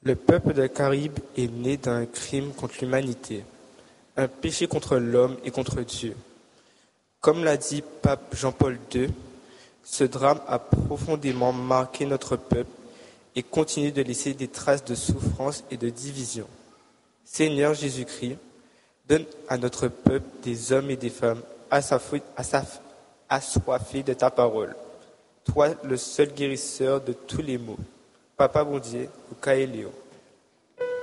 Le peuple des Caraïbes est né d'un crime contre l'humanité, un péché contre l'homme et contre Dieu. Comme l'a dit pape Jean-Paul II, ce drame a profondément marqué notre peuple et continue de laisser des traces de souffrance et de division. Seigneur Jésus-Christ, donne à notre peuple des hommes et des femmes assoiffés de ta parole. Toi, le seul guérisseur de tous les maux. Papa Bondier, au Caélio.